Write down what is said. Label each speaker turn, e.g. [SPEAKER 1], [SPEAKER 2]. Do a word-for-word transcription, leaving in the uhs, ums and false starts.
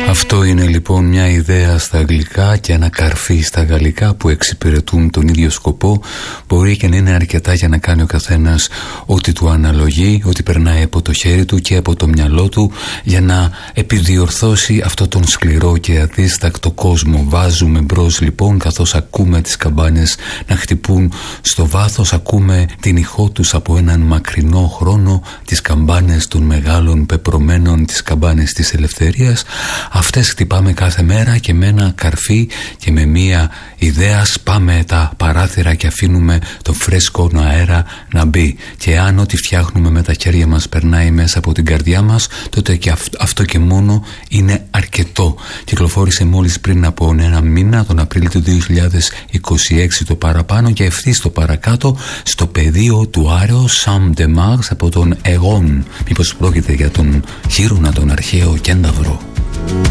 [SPEAKER 1] Αυτό είναι λοιπόν μια ιδέα στα αγγλικά και ένα καρφί στα γαλλικά που εξυπηρετούν τον ίδιο σκοπό. Μπορεί και να είναι αρκετά για να κάνει ο καθένας ό,τι του αναλογεί, ό,τι περνάει από το χέρι του και από το μυαλό του, για να επιδιορθώσει αυτό τον σκληρό και αδίστακτο κόσμο. Βάζουμε μπρος λοιπόν, καθώς ακούμε τις καμπάνες να χτυπούν στο βάθος, ακούμε την ηχό τους από έναν μακρινό χρόνο, τις καμπάνες των μεγάλων πεπρωμένων, τις καμπάνες της ελευθερίας. Αυτές χτυπάμε κάθε μέρα και με ένα καρφί και με μία ιδέα σπάμε τα παράθυρα και αφήνουμε το φρέσκο αέρα να μπει. Και αν ό,τι φτιάχνουμε με τα χέρια μας περνάει μέσα από την καρδιά μας, τότε και αυτό και μόνο είναι αρκετό. Κυκλοφόρησε μόλις πριν από ένα μήνα, τον Απρίλιο του δύο χιλιάδες είκοσι έξι, το παραπάνω, και ευθύς το παρακάτω στο πεδίο του Άρεο Σαν de Mars από τον Εγών. Μήπως πρόκειται για τον Χείρονα, τον αρχαίο κένταυρο?